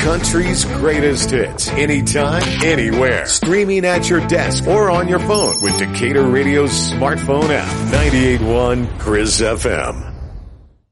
country's greatest hits, anytime, anywhere. Streaming at your desk or on your phone with Decatur Radio's smartphone app. 98.1 Chris FM.